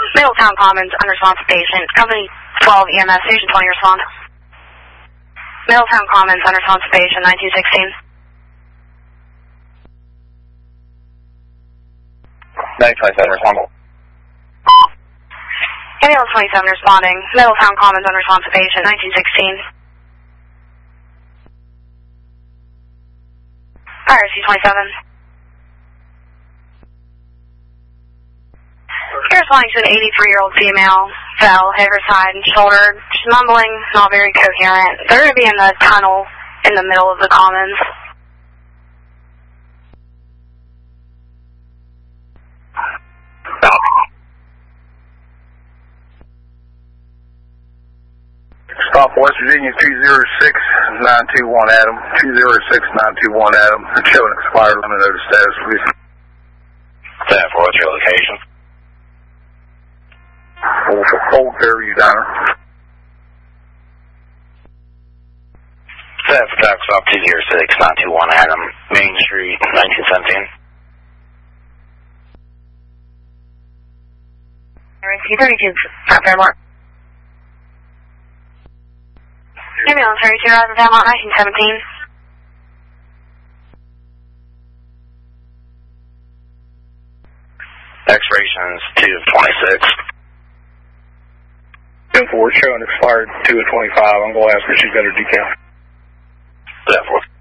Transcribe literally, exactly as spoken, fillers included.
Middletown Commons, unresponsive patient. Company twelve E M S, Station twenty, respond. Middletown Commons, unresponsive patient, nineteen sixteen. nineteen twenty-seven, respond. Ambulance twenty-seven responding. Middletown Commons, unresponsive patient, nineteen sixteen. R C twenty-seven. You're responding to an eighty-three-year-old female. Fell, hit her side and shoulder. She's mumbling, not very coherent. They're going to be in the tunnel in the middle of the Commons. Stop West Virginia two zero six nine two one Adam. two zero six nine two one Adam. Showing expired. Let me know the status, please. ten four, what's your location? Old, old Fairview Diner. ten for tax stop two zero six nine two one Adam. Main Street, nineteen seventeen. R C thirty-two, Front Fairmont. Ambulance thirty-two, Rise of Fairmont, nineteen seventeen. Expirations two of twenty-six. ten four, showing expired two of twenty-five. I'm going to ask her if she's got her decal. ten four.